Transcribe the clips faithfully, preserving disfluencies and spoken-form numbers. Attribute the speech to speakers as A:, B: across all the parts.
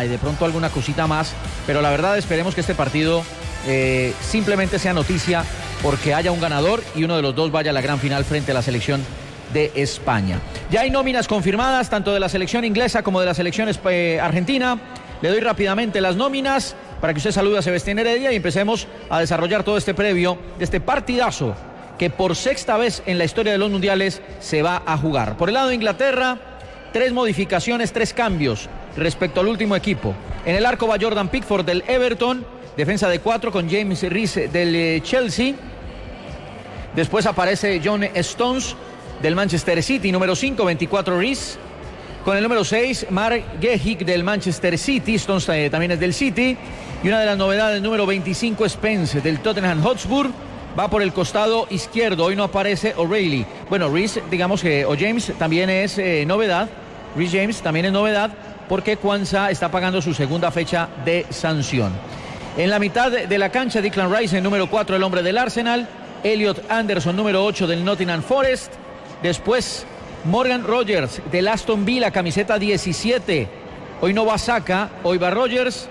A: y de pronto alguna cosita más, pero la verdad esperemos que este partido eh, simplemente sea noticia porque haya un ganador y uno de los dos vaya a la gran final frente a la selección de España. Ya hay nóminas confirmadas tanto de la selección inglesa como de la selección eh, argentina. Le doy rápidamente las nóminas para que usted salude a Sebastián Heredia y empecemos a desarrollar todo este previo de este partidazo que por sexta vez en la historia de los mundiales se va a jugar. Por el lado de Inglaterra, tres modificaciones, tres cambios respecto al último equipo. En el arco va Jordan Pickford del Everton, defensa de cuatro con James Reese del Chelsea. Después aparece John Stones del Manchester City, número cinco, veinticuatro Reese. Con el número seis, Mark Gehic del Manchester City, Stones eh, también es del City. Y una de las novedades, número veinticinco, Spence del Tottenham Hotspur. Va por el costado izquierdo, hoy no aparece O'Reilly. Bueno, Reese, digamos que, o James también es eh, novedad. Reese James también es novedad porque Kwanzaa está pagando su segunda fecha de sanción. En la mitad de la cancha, Declan Rice, el número cuatro, el hombre del Arsenal. Elliot Anderson, número ocho, del Nottingham Forest. Después, Morgan Rogers, del Aston Villa, camiseta diecisiete. Hoy no va Saka, hoy va Rogers.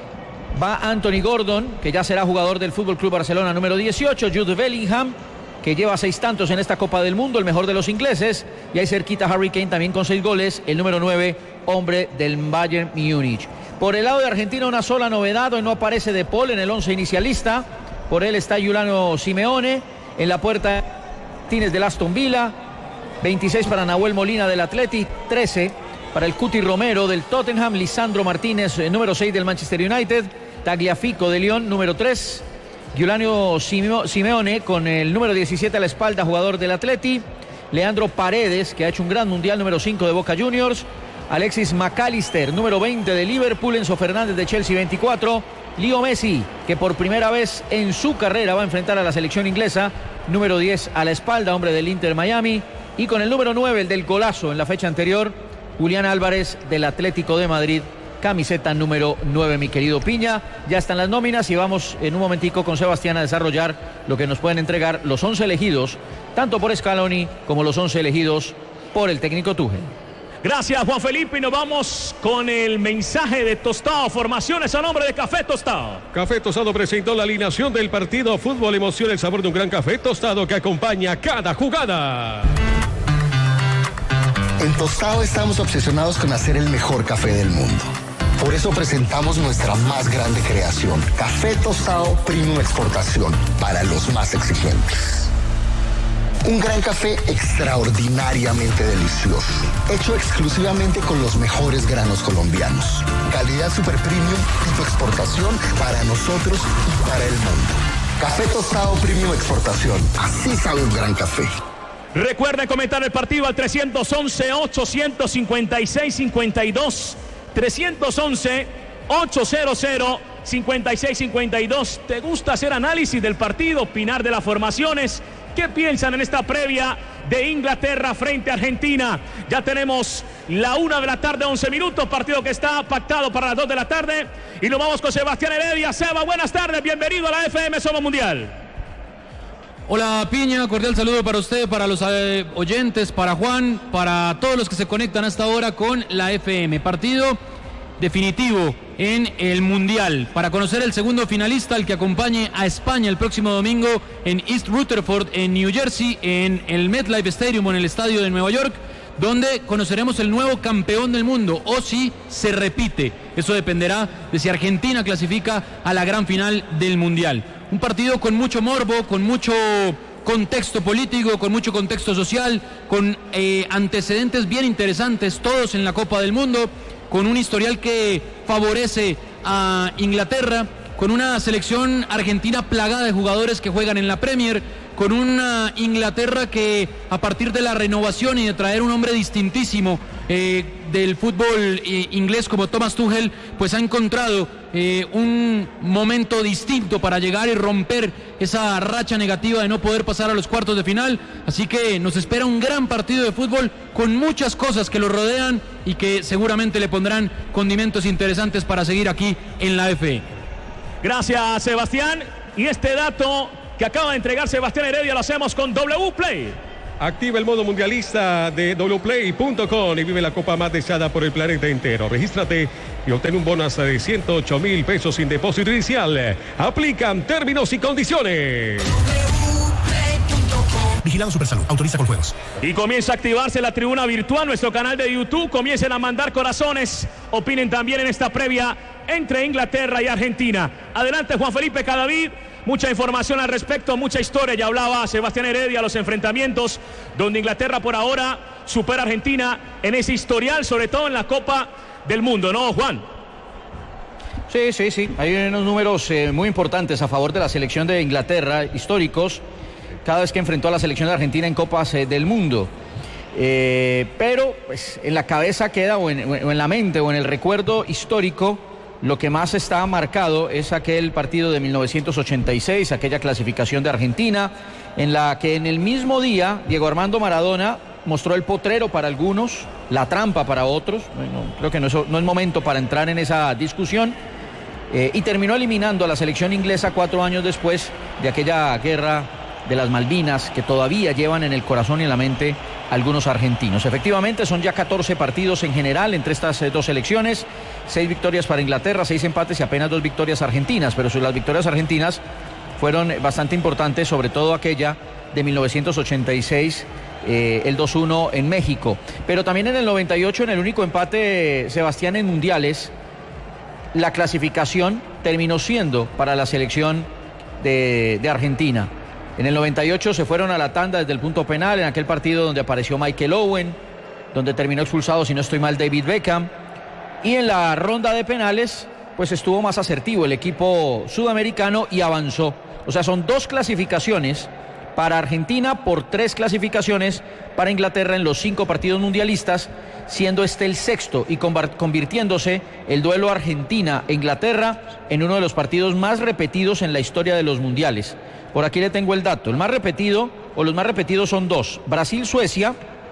A: Va Anthony Gordon, que ya será jugador del F C Barcelona, número dieciocho. Jude Bellingham, que lleva seis tantos en esta Copa del Mundo, el mejor de los ingleses. Y ahí cerquita Harry Kane, también con seis goles, el número nueve, hombre del Bayern Múnich. Por el lado de Argentina, una sola novedad. Hoy no aparece De Paul en el once inicialista. Por él está Giuliano Simeone. En la puerta, Martínez del Aston Villa. veintiséis para Nahuel Molina del Athletic. trece para el Cuti Romero del Tottenham. Lisandro Martínez, eh, número seis del Manchester United. Tagliafico de Lyon, número tres. Giuliano Simeone con el número diecisiete a la espalda, jugador del Atleti. Leandro Paredes, que ha hecho un gran mundial, número cinco de Boca Juniors. Alexis McAllister, número veinte de Liverpool. Enzo Fernández de Chelsea, veinticuatro. Leo Messi, que por primera vez en su carrera va a enfrentar a la selección inglesa, número diez a la espalda, hombre del Inter Miami. Y con el número nueve, el del golazo en la fecha anterior, Julián Álvarez del Atlético de Madrid, camiseta número nueve, mi querido Piña. Ya están las nóminas y vamos en un momentico con Sebastián a desarrollar lo que nos pueden entregar los once elegidos, tanto por Scaloni como los once elegidos por el técnico Tuchel.
B: Gracias, Juan Felipe, y nos vamos con el mensaje de Tostado. Formaciones a nombre de Café Tostado.
C: Café Tostado presentó la alineación del partido. Fútbol, emoción, el sabor de un gran café tostado que acompaña cada jugada.
D: En Tostado estamos obsesionados con hacer el mejor café del mundo. Por eso presentamos nuestra más grande creación, Café Tostado Premium Exportación, para los más exigentes. Un gran café extraordinariamente delicioso, hecho exclusivamente con los mejores granos colombianos. Calidad super premium, tipo exportación para nosotros y para el mundo. Café Tostado Premium Exportación, así sabe un gran café.
B: Recuerden comentar el partido al trescientos once, ochocientos cincuenta y seis, cincuenta y dos. trescientos once, ochocientos cincuenta y seis, cincuenta y dos. ¿Te gusta hacer análisis del partido, opinar de las formaciones? ¿Qué piensan en esta previa de Inglaterra frente a Argentina? Ya tenemos la una de la tarde, once minutos, partido que está pactado para las dos de la tarde. Y nos vamos con Sebastián Heredia. Seba, buenas tardes, bienvenido a la F M Somos Mundial.
E: Hola Piña, cordial saludo para usted, para los eh, oyentes, para Juan, para todos los que se conectan hasta ahora con la F M. Partido definitivo en el Mundial, para conocer el segundo finalista, el que acompañe a España el próximo domingo en East Rutherford, en New Jersey, en el MetLife Stadium, o en el estadio de Nueva York, donde conoceremos el nuevo campeón del mundo, o si se repite. Eso dependerá de si Argentina clasifica a la gran final del Mundial. Un partido con mucho morbo, con mucho contexto político, con mucho contexto social, con eh, antecedentes bien interesantes, todos en la Copa del Mundo, con un historial que favorece a Inglaterra, con una selección argentina plagada de jugadores que juegan en la Premier, con una Inglaterra que a partir de la renovación y de traer un hombre distintísimo eh, del fútbol eh, inglés como Thomas Tuchel, pues ha encontrado eh, un momento distinto para llegar y romper esa racha negativa de no poder pasar a los cuartos de final. Así que nos espera un gran partido de fútbol con muchas cosas que lo rodean y que seguramente le pondrán condimentos interesantes para seguir aquí en la F E.
B: Gracias, Sebastián. Y este dato que acaba de entregar Sebastián Heredia lo hacemos con W Play.
C: Activa el modo mundialista de w play punto com y vive la copa más deseada por el planeta entero. Regístrate y obtén un bono hasta de ciento ocho mil pesos sin depósito inicial. Aplican términos y condiciones.
F: Vigilado Supersalud. Autoriza con juegos.
B: Y comienza a activarse la tribuna virtual, nuestro canal de YouTube. Comiencen a mandar corazones. Opinen también en esta previa entre Inglaterra y Argentina. Adelante, Juan Felipe Cadavid. Mucha información al respecto, mucha historia. Ya hablaba Sebastián Heredia, los enfrentamientos donde Inglaterra por ahora supera a Argentina en ese historial, sobre todo en la Copa del Mundo, ¿no, Juan?
A: Sí, sí, sí. Hay unos números eh, muy importantes a favor de la selección de Inglaterra, históricos, cada vez que enfrentó a la selección de Argentina en Copas eh, del Mundo. Eh, pero pues, en la cabeza queda, o en, o en la mente, o en el recuerdo histórico, lo que más está marcado es aquel partido de mil novecientos ochenta y seis, aquella clasificación de Argentina, en la que en el mismo día Diego Armando Maradona mostró el potrero para algunos, la trampa para otros. Bueno, creo que no es, no es momento para entrar en esa discusión. Eh, y terminó eliminando a la selección inglesa cuatro años después de aquella guerra de las Malvinas que todavía llevan en el corazón y en la mente algunos argentinos. Efectivamente, son ya catorce partidos en general entre estas eh, dos selecciones, seis victorias para Inglaterra, seis empates y apenas dos victorias argentinas, pero las victorias argentinas fueron bastante importantes, sobre todo aquella de mil novecientos ochenta y seis, eh, el dos uno en México. Pero también en el noventa y ocho, en el único empate, Sebastián, en mundiales, la clasificación terminó siendo para la selección de, de Argentina. En el noventa y ocho se fueron a la tanda desde el punto penal, en aquel partido donde apareció Michael Owen, donde terminó expulsado, si no estoy mal, David Beckham. Y en la ronda de penales, pues estuvo más asertivo el equipo sudamericano y avanzó. O sea, son dos clasificaciones para Argentina por tres clasificaciones para Inglaterra en los cinco partidos mundialistas, siendo este el sexto y convirtiéndose el duelo Argentina-Inglaterra en uno de los partidos más repetidos en la historia de los mundiales. Por aquí le tengo el dato. El más repetido, o los más repetidos son dos: Brasil-Suecia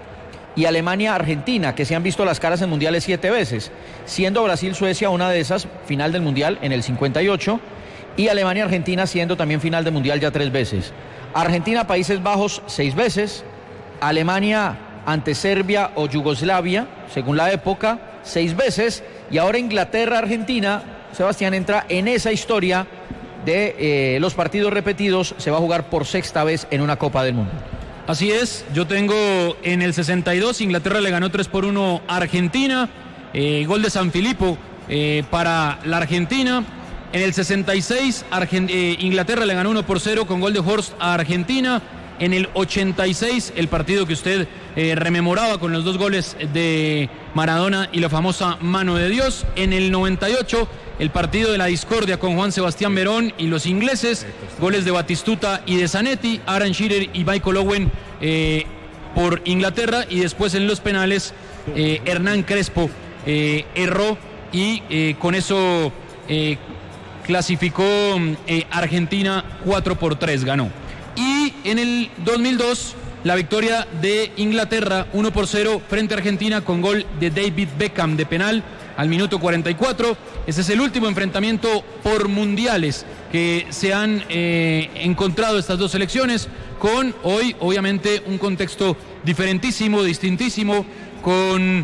A: y Alemania-Argentina, que se han visto las caras en mundiales siete veces, siendo Brasil-Suecia una de esas, final del mundial en el cincuenta y ocho, y Alemania-Argentina siendo también final del mundial ya tres veces. Argentina-Países Bajos seis veces, Alemania ante Serbia o Yugoslavia, según la época, seis veces, y ahora Inglaterra-Argentina, Sebastián, entra en esa historia de eh, los partidos repetidos, se va a jugar por sexta vez en una Copa del Mundo.
E: Así es, yo tengo en el sesenta y dos, Inglaterra le ganó tres por uno a Argentina, eh, gol de Sanfilippo eh, para la Argentina. En el sesenta y seis, Argent- eh, Inglaterra le ganó uno por cero con gol de Horst a Argentina. En el ochenta y seis, el partido que usted eh, rememoraba con los dos goles de Maradona y la famosa mano de Dios. En el noventa y ocho, el partido de la discordia con Juan Sebastián Verón y los ingleses, goles de Batistuta y de Zanetti, Alan Shearer y Michael Owen eh, por Inglaterra. Y después en los penales, eh, Hernán Crespo eh, erró y eh, con eso eh, clasificó eh, Argentina cuatro por tres, ganó. Y en el dos mil dos, la victoria de Inglaterra uno por cero frente a Argentina con gol de David Beckham de penal al minuto cuarenta y cuatro. Ese es el último enfrentamiento por mundiales que se han eh, encontrado estas dos selecciones, con hoy obviamente un contexto diferentísimo, distintísimo, con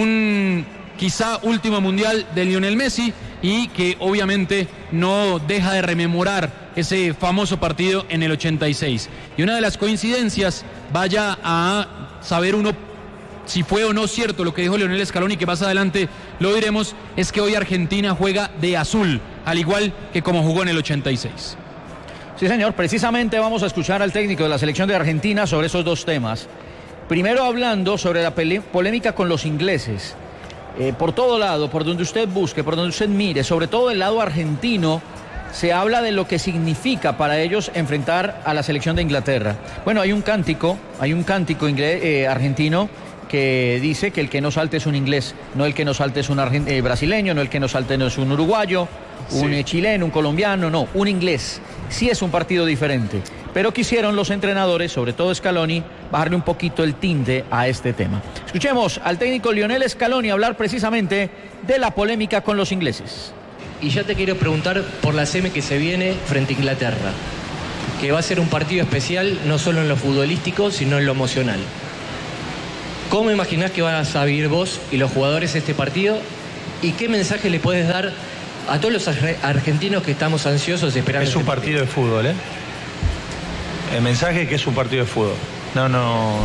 E: un quizá último mundial de Lionel Messi, y que obviamente no deja de rememorar ese famoso partido en el ochenta y seis. Y una de las coincidencias, vaya a saber uno si fue o no cierto lo que dijo Lionel Scaloni, que más adelante lo diremos, es que hoy Argentina juega de azul, al igual que como jugó en el ochenta y seis.
A: Sí, señor, precisamente vamos a escuchar al técnico de la selección de Argentina sobre esos dos temas. Primero hablando sobre la polémica con los ingleses. Eh, por todo lado, por donde usted busque, por donde usted mire, sobre todo del lado argentino, se habla de lo que significa para ellos enfrentar a la selección de Inglaterra. Bueno, hay un cántico, hay un cántico inglés, eh, argentino que dice que el que no salte es un inglés, no el que no salte es un argent- eh, brasileño, no el que no salte no es un uruguayo, un sí. eh, chileno, un colombiano, no, un inglés. Sí es un partido diferente, pero quisieron los entrenadores, sobre todo Scaloni, bajarle un poquito el tinte a este tema. Escuchemos al técnico Lionel Scaloni hablar precisamente de la polémica con los ingleses.
G: Y ya te quiero preguntar por la semi que se viene frente a Inglaterra, que va a ser un partido especial no solo en lo futbolístico, sino en lo emocional. ¿Cómo imaginás que vas a vivir vos y los jugadores este partido? ¿Y qué mensaje le puedes dar a todos los argentinos que estamos ansiosos esperando?
H: Es un
G: este
H: partido de fútbol, ¿eh? El mensaje es que es un partido de fútbol. No, no...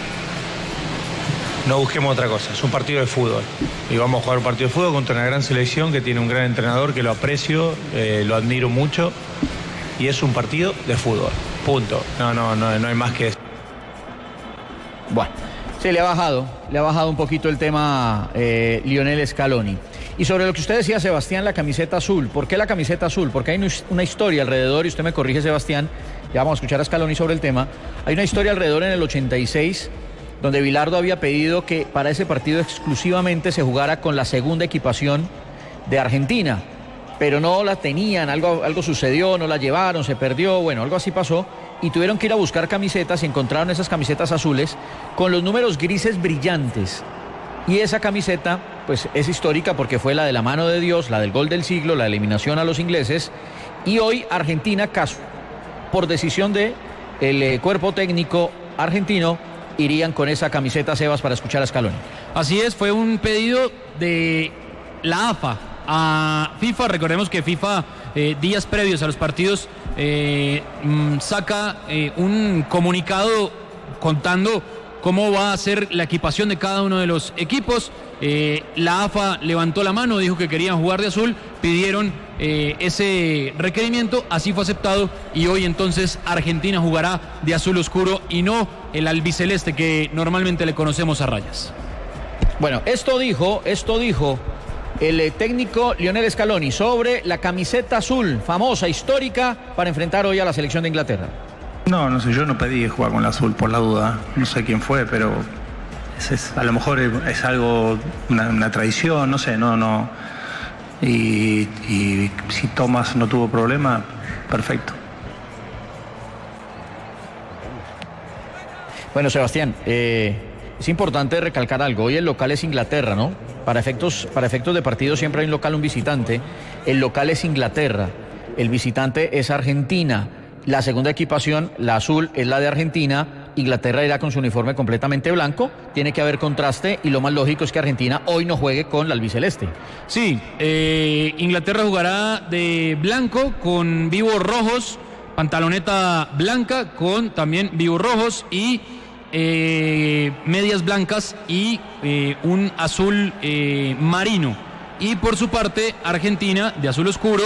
H: No busquemos otra cosa, es un partido de fútbol. Y vamos a jugar un partido de fútbol contra una gran selección que tiene un gran entrenador que lo aprecio, eh, lo admiro mucho. Y es un partido de fútbol. Punto. No, no, no, no hay más que eso.
A: Bueno, se le ha bajado, le ha bajado un poquito el tema eh, Lionel Scaloni. Y sobre lo que usted decía, Sebastián, la camiseta azul. ¿Por qué la camiseta azul? Porque hay una historia alrededor, y usted me corrige, Sebastián, ya vamos a escuchar a Scaloni sobre el tema. Hay una historia alrededor en el ochenta y seis, donde Bilardo había pedido que para ese partido exclusivamente se jugara con la segunda equipación de Argentina, pero no la tenían, algo, algo sucedió, no la llevaron, se perdió, bueno, algo así pasó, y tuvieron que ir a buscar camisetas y encontraron esas camisetas azules con los números grises brillantes. Y esa camiseta, pues es histórica porque fue la de la mano de Dios, la del gol del siglo, la eliminación a los ingleses, y hoy Argentina, caso, por decisión de el eh, cuerpo técnico argentino, irían con esa camiseta, Sebas, para escuchar a Scaloni.
E: Así es, fue un pedido de la A F A a FIFA. Recordemos que FIFA eh, días previos a los partidos eh, saca eh, un comunicado contando cómo va a ser la equipación de cada uno de los equipos. Eh, la A F A levantó la mano, dijo que querían jugar de azul, pidieron eh, ese requerimiento, así fue aceptado, y hoy entonces Argentina jugará de azul oscuro y no el albiceleste que normalmente le conocemos a rayas.
A: Bueno, esto dijo, esto dijo el técnico Lionel Scaloni sobre la camiseta azul, famosa, histórica, para enfrentar hoy a la selección de Inglaterra.
I: No, no sé, yo no pedí jugar con la azul por la duda, no sé quién fue, pero es, es, a lo mejor es algo, una, una tradición, no sé, no, no. Y, y si Thomas no tuvo problema, perfecto.
A: Bueno, Sebastián, eh, es importante recalcar algo. Hoy el local es Inglaterra, ¿no? Para efectos, para efectos de partido siempre hay un local, un visitante. El local es Inglaterra, el visitante es Argentina. La segunda equipación, la azul, es la de Argentina. Inglaterra irá con su uniforme completamente blanco. Tiene que haber contraste y lo más lógico es que Argentina hoy no juegue con la albiceleste.
E: Sí, eh, Inglaterra jugará de blanco con vivos rojos, pantaloneta blanca con también vivos rojos y eh, medias blancas y eh, un azul eh, marino. Y por su parte, Argentina de azul oscuro,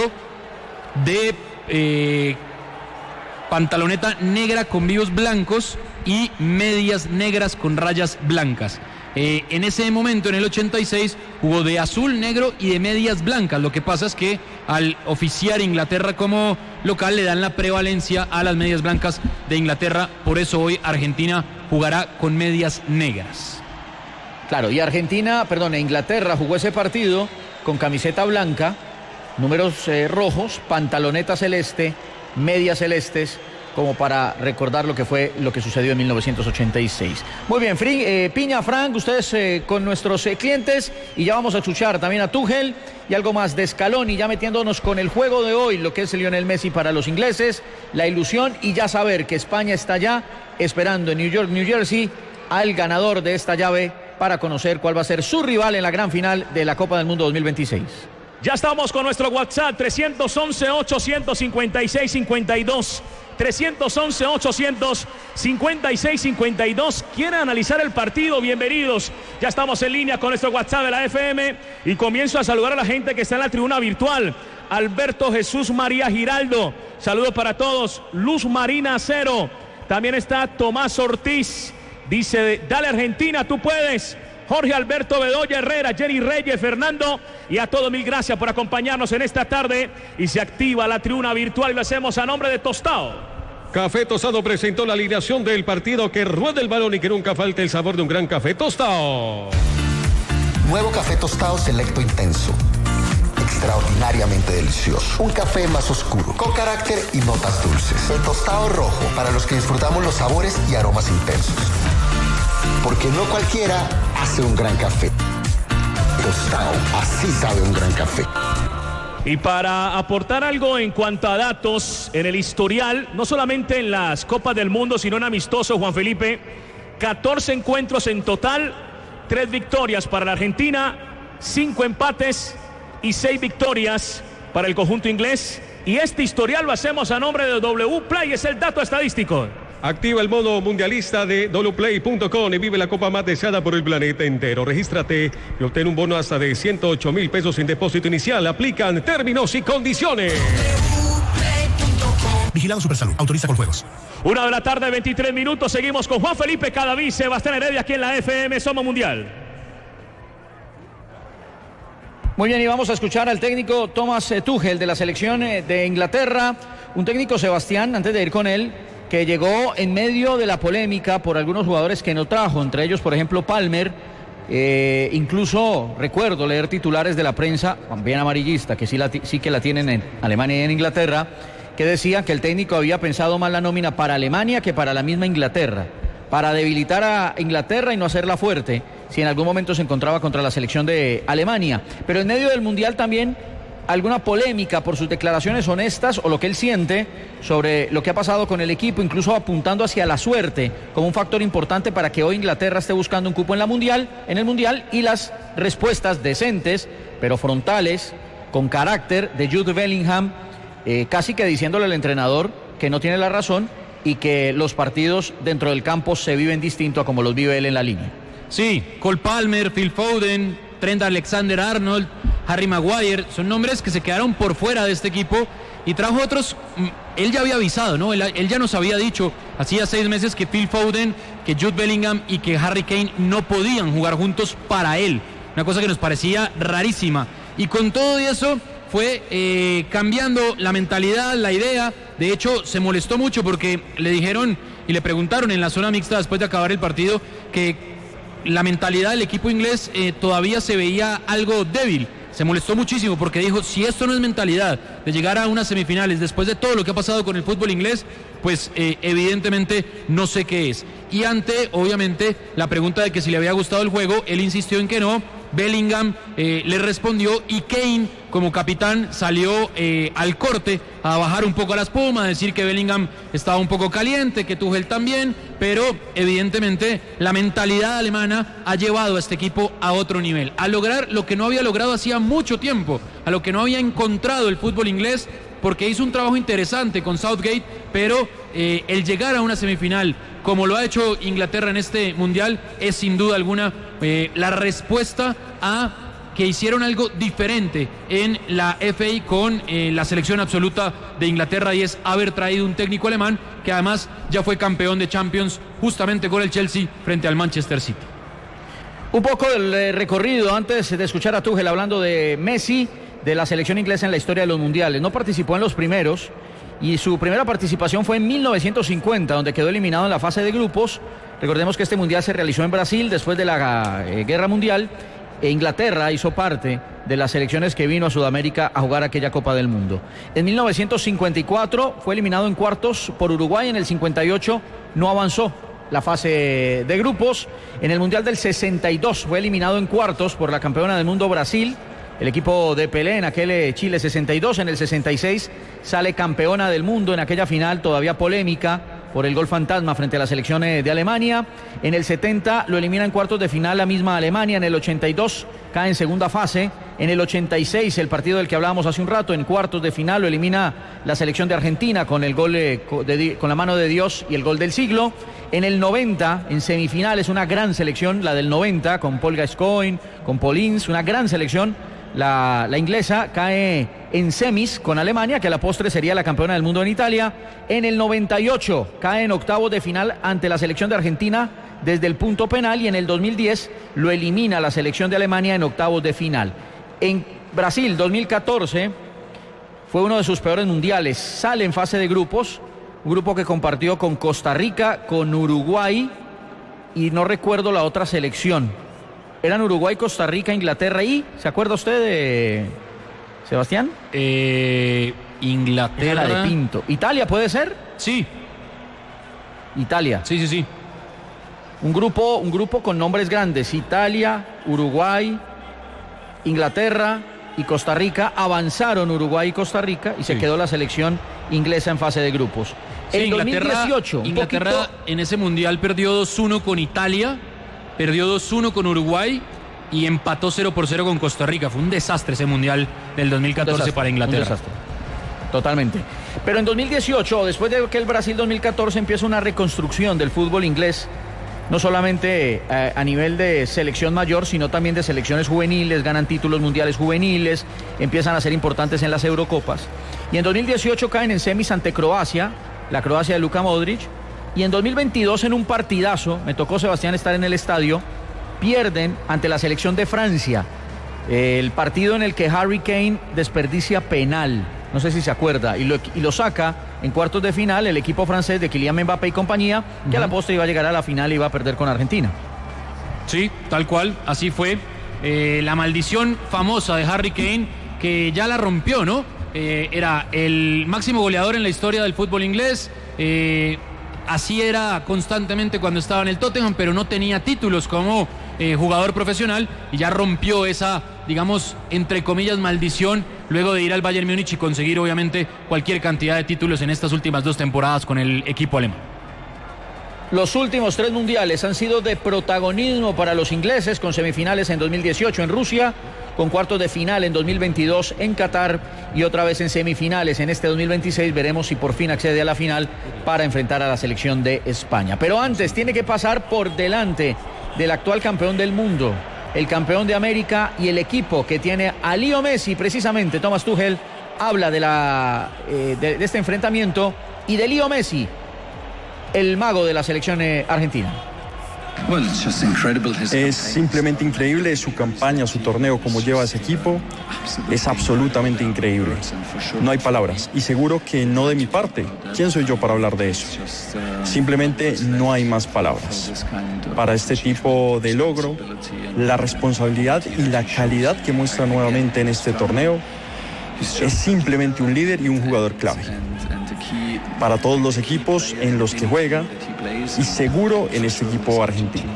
E: de eh, pantaloneta negra con vivos blancos y medias negras con rayas blancas. Eh, en ese momento, en el ochenta y seis, jugó de azul, negro y de medias blancas. Lo que pasa es que al oficiar Inglaterra como local le dan la prevalencia a las medias blancas de Inglaterra. Por eso hoy Argentina jugará con medias negras.
A: Claro, y Argentina, perdón, Inglaterra jugó ese partido con camiseta blanca, números eh, rojos, pantaloneta celeste, medias celestes, como para recordar lo que fue lo que sucedió en mil novecientos ochenta y seis. Muy bien, Fring, eh, Piña, Frank, ustedes eh, con nuestros eh, clientes, y ya vamos a escuchar también a Tuchel y algo más de Scaloni, ya metiéndonos con el juego de hoy, lo que es Lionel Messi para los ingleses, la ilusión y ya saber que España está ya esperando en New York, New Jersey, al ganador de esta llave para conocer cuál va a ser su rival en la gran final de la Copa del Mundo dos mil veintiséis.
B: Ya estamos con nuestro WhatsApp tres once, ochocientos cincuenta y seis, cincuenta y dos. tres once, ochocientos cincuenta y seis, cincuenta y dos. ¿Quieren analizar el partido? Bienvenidos. Ya estamos en línea con nuestro WhatsApp de la F M y comienzo a saludar a la gente que está en la tribuna virtual. Alberto Jesús María Giraldo, saludos para todos. Luz Marina Cero, también está Tomás Ortiz, dice, dale Argentina, tú puedes. Jorge Alberto Bedoya Herrera, Jenny Reyes, Fernando, y a todos mil gracias por acompañarnos en esta tarde. Y se activa la tribuna virtual y lo hacemos a nombre de Tostado.
C: Café Tostado presentó la alineación del partido. Que ruede el balón y que nunca falte el sabor de un gran café tostado.
D: Nuevo Café Tostado Selecto Intenso. Extraordinariamente delicioso. Un café más oscuro, con carácter y notas dulces. El tostado rojo, para los que disfrutamos los sabores y aromas intensos. Porque no cualquiera hace un gran café. Tostado, así sabe un gran café.
B: Y para aportar algo en cuanto a datos en el historial, no solamente en las Copas del Mundo, sino en amistosos, Juan Felipe, catorce encuentros en total, tres victorias para la Argentina, cinco empates y seis victorias para el conjunto inglés. Y este historial lo hacemos a nombre de W Play, es el dato estadístico.
C: Activa el modo mundialista de w play punto com y vive la copa más deseada por el planeta entero. Regístrate y obtén un bono hasta de ciento ocho mil pesos sin depósito inicial. Aplican términos y condiciones.
F: Vigilado Supersalud. Autoriza con juegos.
B: Una de la tarde, veintitrés minutos. Seguimos con Juan Felipe Cadaví, Sebastián Heredia aquí en la F M. Somos Mundial.
A: Muy bien, y vamos a escuchar al técnico Thomas Tuchel de la selección de Inglaterra. Un técnico, Sebastián, antes de ir con él, que llegó en medio de la polémica por algunos jugadores que no trajo, entre ellos, por ejemplo, Palmer. Eh, incluso recuerdo leer titulares de la prensa, bien amarillista, que sí, la, sí que la tienen en Alemania y en Inglaterra, que decían que el técnico había pensado más la nómina para Alemania que para la misma Inglaterra, para debilitar a Inglaterra y no hacerla fuerte, si en algún momento se encontraba contra la selección de Alemania. Pero en medio del Mundial también alguna polémica por sus declaraciones honestas o lo que él siente sobre lo que ha pasado con el equipo, incluso apuntando hacia la suerte como un factor importante para que hoy Inglaterra esté buscando un cupo en la mundial, en el Mundial, y las respuestas decentes, pero frontales, con carácter, de Jude Bellingham, eh, casi que diciéndole al entrenador que no tiene la razón y que los partidos dentro del campo se viven distinto a como los vive él en la línea.
E: Sí, Cole Palmer, Phil Foden, Trent Alexander-Arnold, Harry Maguire, son nombres que se quedaron por fuera de este equipo y trajo otros. Él ya había avisado, ¿no? Él, él ya nos había dicho hacía seis meses que Phil Foden, que Jude Bellingham y que Harry Kane no podían jugar juntos para él, una cosa que nos parecía rarísima, y con todo eso fue eh, cambiando la mentalidad, la idea. De hecho, se molestó mucho porque le dijeron y le preguntaron en la zona mixta después de acabar el partido que la mentalidad del equipo inglés eh, todavía se veía algo débil. Se molestó muchísimo porque dijo, si esto no es mentalidad de llegar a unas semifinales después de todo lo que ha pasado con el fútbol inglés, pues eh, evidentemente no sé qué es. Y ante, obviamente, la pregunta de que si le había gustado el juego, él insistió en que no. Bellingham eh, le respondió y Kane, como capitán, salió eh, al corte a bajar un poco la espuma, a decir que Bellingham estaba un poco caliente, que Tuchel también, pero evidentemente la mentalidad alemana ha llevado a este equipo a otro nivel, a lograr lo que no había logrado hacía mucho tiempo, a lo que no había encontrado el fútbol inglés, porque hizo un trabajo interesante con Southgate, pero eh, el llegar a una semifinal como lo ha hecho Inglaterra en este Mundial es sin duda alguna eh, la respuesta a que hicieron algo diferente en la F A con eh, la selección absoluta de Inglaterra, y es haber traído un técnico alemán que además ya fue campeón de Champions justamente con el Chelsea frente al Manchester City.
A: Un poco del eh, recorrido antes de escuchar a Tuchel hablando de Messi, de la selección inglesa en la historia de los mundiales. No participó en los primeros y su primera participación fue en mil novecientos cincuenta, donde quedó eliminado en la fase de grupos. Recordemos que este mundial se realizó en Brasil después de la eh, Guerra Mundial, e Inglaterra hizo parte de las selecciones que vino a Sudamérica a jugar aquella Copa del Mundo. En mil novecientos cincuenta y cuatro fue eliminado en cuartos por Uruguay, en el cincuenta y ocho no avanzó la fase de grupos. En el Mundial del sesenta y dos fue eliminado en cuartos por la campeona del mundo Brasil, el equipo de Pelé, en aquel Chile sesenta y dos. En el sesenta y seis sale campeona del mundo en aquella final todavía polémica por el gol fantasma frente a la selección de Alemania. En el setenta lo elimina en cuartos de final la misma Alemania. En el ochenta y dos cae en segunda fase. En el ochenta y seis, el partido del que hablábamos hace un rato, en cuartos de final lo elimina la selección de Argentina con el gol de, de, con la mano de Dios y el gol del siglo. En el noventa, en semifinales, una gran selección, la del noventa, con Paul Gascoigne, con Paul Ince, una gran selección. La, la inglesa cae en semis con Alemania, que a la postre sería la campeona del mundo en Italia. En el noventa y ocho cae en octavos de final ante la selección de Argentina desde el punto penal, y en el dos mil diez lo elimina la selección de Alemania en octavos de final. En Brasil dos mil catorce fue uno de sus peores mundiales, sale en fase de grupos, un grupo que compartió con Costa Rica, con Uruguay y no recuerdo la otra selección. Eran Uruguay, Costa Rica, Inglaterra y... ¿Se acuerda usted de Sebastián?
E: Eh, Inglaterra.
A: Era la de Pinto. ¿Italia puede ser?
E: Sí.
A: Italia.
E: Sí, sí, sí.
A: Un grupo, un grupo con nombres grandes. Italia, Uruguay, Inglaterra y Costa Rica. Avanzaron Uruguay y Costa Rica y sí. Se quedó la selección inglesa en fase de grupos.
E: Sí,
A: en
E: Inglaterra,
A: dos mil dieciocho,
E: Inglaterra
A: poquito...
E: en ese mundial perdió dos uno con Italia, perdió dos uno con Uruguay y empató cero por cero con Costa Rica. Fue un desastre ese Mundial del dos mil catorce para Inglaterra.
A: Un desastre. Totalmente. Pero en dos mil dieciocho, después de que el Brasil dos mil catorce, empieza una reconstrucción del fútbol inglés, no solamente eh, a nivel de selección mayor, sino también de selecciones juveniles, ganan títulos mundiales juveniles, empiezan a ser importantes en las Eurocopas. Y en dos mil dieciocho caen en semis ante Croacia, la Croacia de Luka Modric, y en dos mil veintidós en un partidazo, me tocó, Sebastián, estar en el estadio, pierden ante la selección de Francia, el partido en el que Harry Kane desperdicia penal, no sé si se acuerda, y lo, y lo saca en cuartos de final el equipo francés de Kylian Mbappé y compañía, que uh-huh. a la postre iba a llegar a la final y iba a perder con Argentina.
E: Sí, tal cual, así fue. Eh, la maldición famosa de Harry Kane, que ya la rompió, ¿no? Eh, era el máximo goleador en la historia del fútbol inglés, eh, así era constantemente cuando estaba en el Tottenham, pero no tenía títulos como eh, jugador profesional, y ya rompió esa, digamos, entre comillas, maldición, luego de ir al Bayern Múnich y conseguir obviamente cualquier cantidad de títulos en estas últimas dos temporadas con el equipo alemán.
A: Los últimos tres mundiales han sido de protagonismo para los ingleses, con semifinales en dos mil dieciocho en Rusia, con cuartos de final en dos mil veintidós en Qatar y otra vez en semifinales en este dos mil veintiséis. Veremos si por fin accede a la final para enfrentar a la selección de España. Pero antes tiene que pasar por delante del actual campeón del mundo, el campeón de América, y el equipo que tiene a Leo Messi. Precisamente Thomas Tuchel habla de, la, eh, de, de este enfrentamiento y de Leo Messi, el mago de la selección eh, argentina.
J: Es simplemente increíble su campaña, su torneo, como lleva ese equipo. Es absolutamente increíble. No hay palabras. Y seguro que no de mi parte. ¿Quién soy yo para hablar de eso? Simplemente no hay más palabras. Para este tipo de logro, la responsabilidad y la calidad que muestra nuevamente en este torneo, es simplemente un líder y un jugador clave para todos los equipos en los que juega, y seguro en este equipo argentino.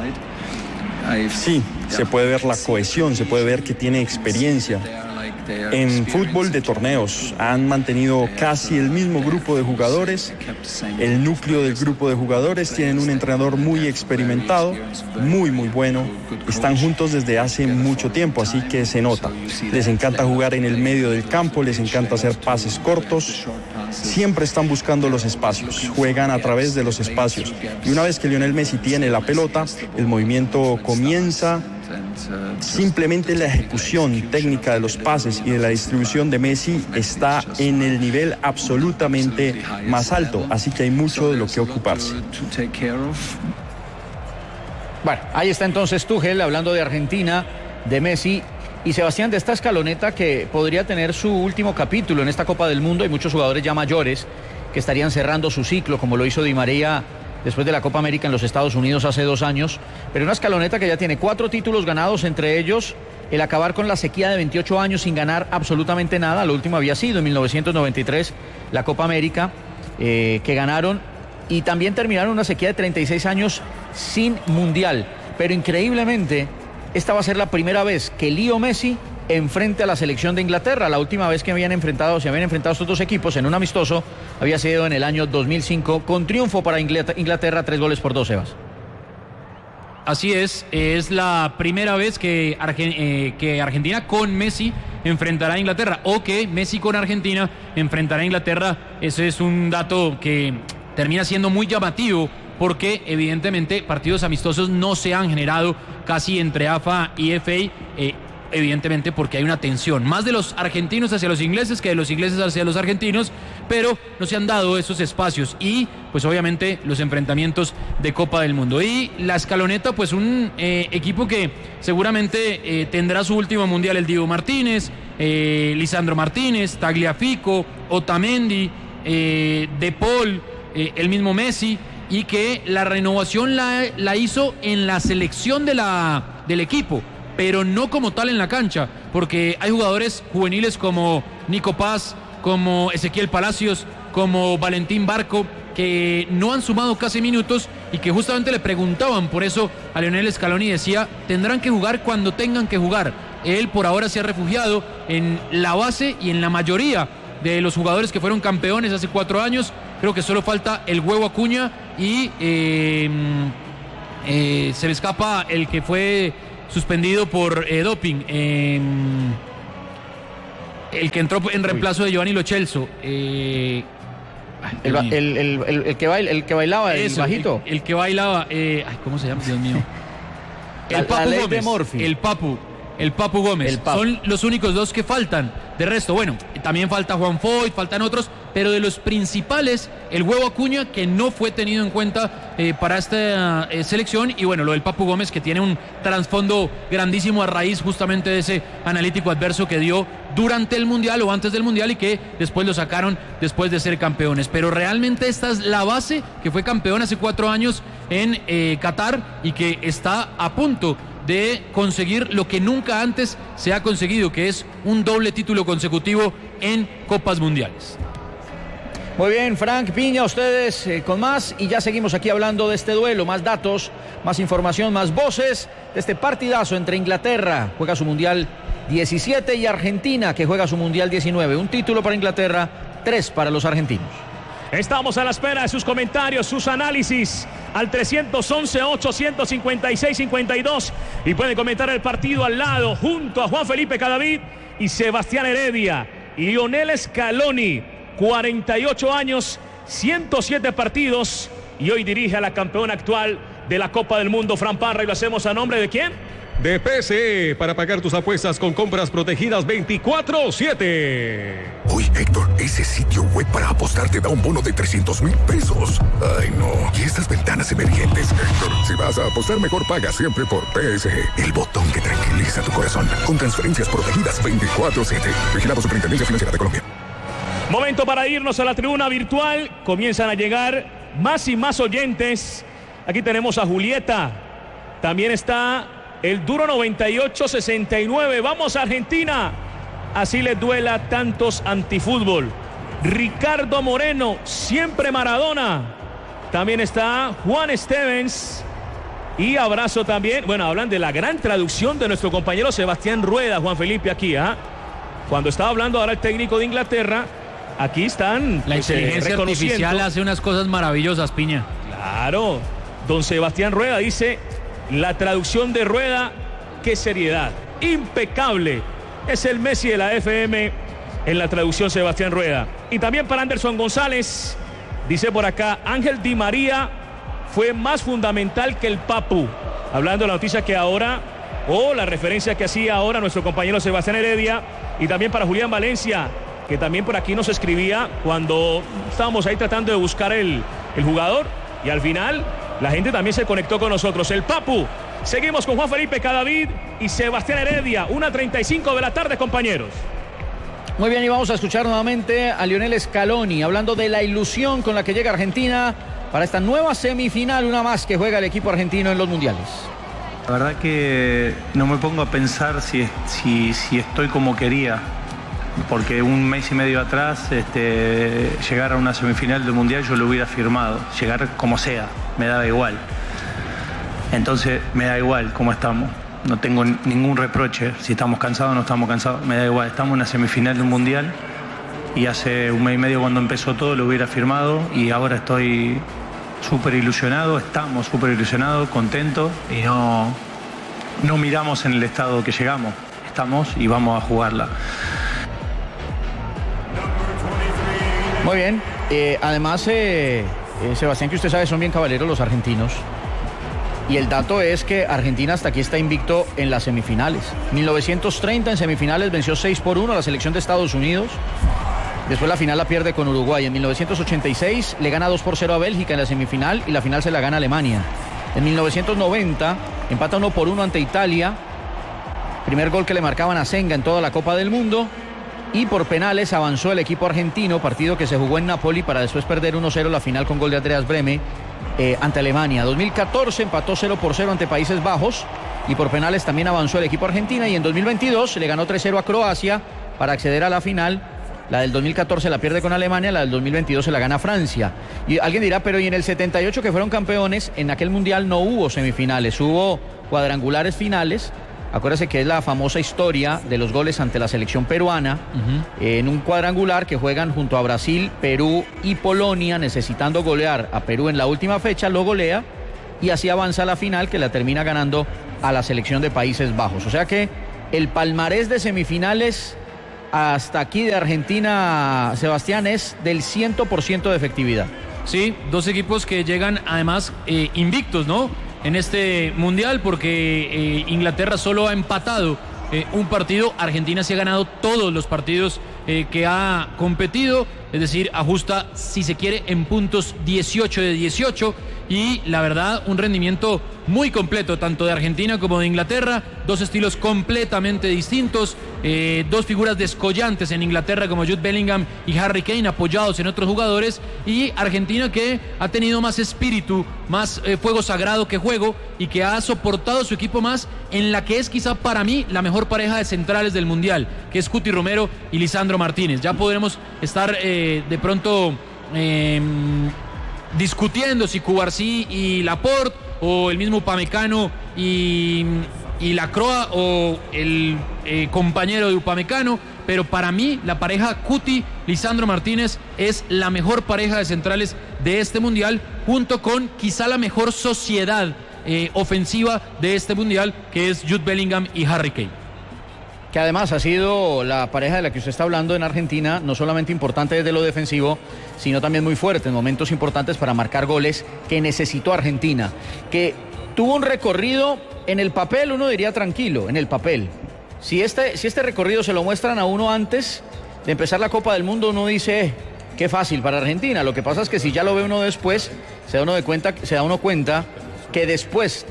J: Sí, se puede ver la cohesión, se puede ver que tiene experiencia. En fútbol de torneos han mantenido casi el mismo grupo de jugadores. El núcleo del grupo de jugadores tienen un entrenador muy experimentado, muy muy bueno. Están juntos desde hace mucho tiempo, así que se nota. Les encanta jugar en el medio del campo, les encanta hacer pases cortos. Siempre están buscando los espacios, juegan a través de los espacios. Y una vez que Lionel Messi tiene la pelota, el movimiento comienza. Simplemente la ejecución técnica de los pases y de la distribución de Messi está en el nivel absolutamente más alto, así que hay mucho de lo que ocuparse.
A: Bueno, ahí está entonces Tuchel hablando de Argentina, de Messi y Sebastián, de esta escaloneta que podría tener su último capítulo en esta Copa del Mundo. Hay muchos jugadores ya mayores que estarían cerrando su ciclo, como lo hizo Di María después de la Copa América en los Estados Unidos hace dos años, pero una escaloneta que ya tiene cuatro títulos ganados, entre ellos el acabar con la sequía de veintiocho años sin ganar absolutamente nada. Lo último había sido en mil novecientos noventa y tres la Copa América, eh, que ganaron, y también terminaron una sequía de treinta y seis años sin mundial. Pero increíblemente, esta va a ser la primera vez que Leo Messi enfrente a la selección de Inglaterra. La última vez que habían enfrentado, se habían enfrentado estos dos equipos en un amistoso había sido en el año dos mil cinco, con triunfo para Inglaterra, tres goles por dos, Sebas.
E: Así es, es la primera vez que, Argen- eh, que Argentina con Messi enfrentará a Inglaterra, o que Messi con Argentina enfrentará a Inglaterra. Ese es un dato que termina siendo muy llamativo, porque evidentemente partidos amistosos no se han generado casi entre A F A y F A, eh, evidentemente porque hay una tensión más de los argentinos hacia los ingleses que de los ingleses hacia los argentinos, pero no se han dado esos espacios y pues obviamente los enfrentamientos de Copa del Mundo. Y la escaloneta, pues un eh, equipo que seguramente eh, tendrá su último mundial: el Diego Martínez, eh, Lisandro Martínez, Tagliafico, Otamendi, eh, De Paul, eh, el mismo Messi, y que la renovación la, la hizo en la selección de la, del equipo, pero no como tal en la cancha, porque hay jugadores juveniles como Nico Paz, como Ezequiel Palacios, como Valentín Barco, que no han sumado casi minutos y que justamente le preguntaban por eso a Lionel Scaloni, y decía: tendrán que jugar cuando tengan que jugar. Él por ahora se ha refugiado en la base y en la mayoría de los jugadores que fueron campeones hace cuatro años. Creo que solo falta el Huevo Acuña y eh, eh, se me escapa el que fue suspendido por eh, doping. Eh, el que entró en reemplazo de Giovanni Lo Celso. Eh,
A: el, el, el, el, el, que baila, el que bailaba, el
E: Eso,
A: bajito.
E: El, el que bailaba. Eh, ay, ¿cómo se llama? Dios mío. El
A: la,
E: Papu
A: la
E: Gómez. El Papu. El Papu Gómez.
A: El Papu.
E: Son los únicos dos que faltan. De resto, bueno, también falta Juan Foyt, faltan otros, pero de los principales, el Huevo Acuña, que no fue tenido en cuenta eh, para esta eh, selección, y bueno, lo del Papu Gómez, que tiene un trasfondo grandísimo a raíz justamente de ese analítico adverso que dio durante el Mundial o antes del Mundial y que después lo sacaron después de ser campeones. Pero realmente esta es la base, que fue campeón hace cuatro años en eh, Qatar y que está a punto de conseguir lo que nunca antes se ha conseguido, que es un doble título consecutivo en Copas Mundiales.
A: Muy bien, Frank, Piña, ustedes eh, con más, y ya seguimos aquí hablando de este duelo, más datos, más información, más voces de este partidazo entre Inglaterra, juega su Mundial diecisiete, y Argentina, que juega su Mundial diecinueve. Un título para Inglaterra, tres para los argentinos.
B: Estamos a la espera de sus comentarios, sus análisis al trescientos once, ochocientos cincuenta y seis, cincuenta y dos, y pueden comentar el partido al lado junto a Juan Felipe Cadavid y Sebastián Heredia y Lionel Scaloni, cuarenta y ocho años, ciento siete partidos, y hoy dirige a la campeona actual de la Copa del Mundo, Fran Parra, y lo hacemos a nombre de ¿quién?
C: De P S E, para pagar tus apuestas con compras protegidas veinticuatro siete.
F: Uy, Héctor, ese sitio web para apostar te da un bono de trescientos mil pesos. Ay, no. Y estas ventanas emergentes, Héctor, si vas a apostar, mejor paga siempre por P S E. El botón que tranquiliza tu corazón. Con transferencias protegidas veinticuatro siete. Vigilado Superintendencia Financiera de Colombia.
B: Momento para irnos a la tribuna virtual. Comienzan a llegar más y más oyentes. Aquí tenemos a Julieta. También está el Duro noventa y ocho sesenta y nueve. Vamos a Argentina. Así les duela tantos antifútbol. Ricardo Moreno, siempre Maradona. También está Juan Stevens. Y abrazo también. Bueno, hablan de la gran traducción de nuestro compañero Sebastián Rueda, Juan Felipe, aquí. ¿eh? Cuando estaba hablando ahora el técnico de Inglaterra, aquí están.
E: La
B: pues,
E: inteligencia
B: eh,
E: artificial hace unas cosas maravillosas, Piña.
B: Claro. Don Sebastián Rueda dice: la traducción de Rueda, qué seriedad, impecable. Es el Messi de la F M en la traducción, Sebastián Rueda. Y también para Anderson González, dice por acá, Ángel Di María fue más fundamental que el Papu. Hablando de la noticia que ahora, o la referencia que hacía ahora nuestro compañero Sebastián Heredia. Y también para Julián Valencia, que también por aquí nos escribía cuando estábamos ahí tratando de buscar el, el jugador. Y al final la gente también se conectó con nosotros. El Papu. Seguimos con Juan Felipe Cadavid y Sebastián Heredia. una treinta y cinco de la tarde, compañeros.
A: Muy bien, y vamos a escuchar nuevamente a Lionel Scaloni hablando de la ilusión con la que llega Argentina para esta nueva semifinal, una más que juega el equipo argentino en los mundiales.
I: La verdad que no me pongo a pensar si, si, si estoy como quería, porque un mes y medio atrás este, llegar a una semifinal del mundial yo lo hubiera firmado, llegar como sea, me daba igual. Entonces me da igual cómo estamos, no tengo ningún reproche, si estamos cansados o no estamos cansados, me da igual, estamos en una semifinal de un mundial y hace un mes y medio cuando empezó todo lo hubiera firmado y ahora estoy súper ilusionado, estamos súper ilusionados, contentos y no, no miramos en el estado que llegamos, estamos y vamos a jugarla.
A: Muy bien, eh, además eh, eh, Sebastián, que usted sabe, son bien caballeros los argentinos. Y el dato es que Argentina hasta aquí está invicto en las semifinales. mil novecientos treinta en semifinales venció seis por uno a la selección de Estados Unidos. Después la final la pierde con Uruguay. En mil novecientos ochenta y seis le gana dos por cero a Bélgica en la semifinal y la final se la gana Alemania. En mil novecientos noventa empata uno por uno ante Italia. Primer gol que le marcaban a Senga en toda la Copa del Mundo. Y por penales avanzó el equipo argentino, partido que se jugó en Napoli para después perder uno cero la final con gol de Andreas Brehme. Eh, ante Alemania. dos mil catorce empató cero por cero ante Países Bajos y por penales también avanzó el equipo argentino, y en dos mil veintidós le ganó tres cero a Croacia para acceder a la final. La del dos mil catorce la pierde con Alemania, la del dos mil veintidós se la gana Francia. Y alguien dirá, pero y en el setenta y ocho que fueron campeones, en aquel mundial no hubo semifinales, hubo cuadrangulares finales. Acuérdese que es la famosa historia de los goles ante la selección peruana, uh-huh. en un cuadrangular que juegan junto a Brasil, Perú y Polonia, necesitando golear a Perú en la última fecha, lo golea y así avanza a la final, que la termina ganando a la selección de Países Bajos. O sea que el palmarés de semifinales hasta aquí de Argentina, Sebastián, es del cien por ciento de efectividad.
E: Sí, dos equipos que llegan además eh, invictos, ¿no? En este mundial, porque eh, Inglaterra solo ha empatado eh, un partido, Argentina sí ha ganado todos los partidos eh, que ha competido, es decir, ajusta, si se quiere, en puntos dieciocho de dieciocho, y la verdad, un rendimiento muy completo, tanto de Argentina como de Inglaterra, dos estilos completamente distintos, eh, dos figuras descollantes en Inglaterra como Jude Bellingham y Harry Kane, apoyados en otros jugadores, y Argentina que ha tenido más espíritu, más eh, fuego sagrado que juego, y que ha soportado su equipo más en la que es quizá para mí la mejor pareja de centrales del Mundial, que es Cuti Romero y Lisandro Martínez. Ya podremos estar eh, de pronto eh, discutiendo si Cubarsí y Laporte, o el mismo Upamecano y, y Lacroix, o el eh, compañero de Upamecano, pero para mí la pareja Cuti-Lisandro Martínez es la mejor pareja de centrales de este Mundial, junto con quizá la mejor sociedad eh, ofensiva de este Mundial, que es Jude Bellingham y Harry Kane.
A: Que además ha sido la pareja de la que usted está hablando en Argentina, no solamente importante desde lo defensivo, sino también muy fuerte en momentos importantes para marcar goles que necesitó Argentina, que tuvo un recorrido en el papel, uno diría tranquilo, en el papel. Si este, si este recorrido se lo muestran a uno antes de empezar la Copa del Mundo, uno dice, eh, qué fácil para Argentina. Lo que pasa es que si ya lo ve uno después, se da uno, de cuenta, se da uno cuenta que después